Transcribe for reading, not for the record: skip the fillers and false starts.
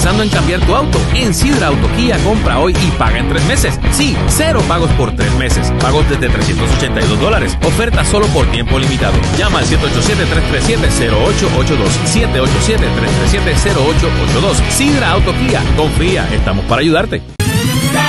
pensando en cambiar tu auto? En Sidra Auto Kia compra hoy y paga en 3 meses. Sí, 0 pagos por 3 meses. Pagos desde $382. Oferta solo por tiempo limitado. Llama al 787-337-0882. 787-337-0882. Sidra Auto Kia. Confía, estamos para ayudarte.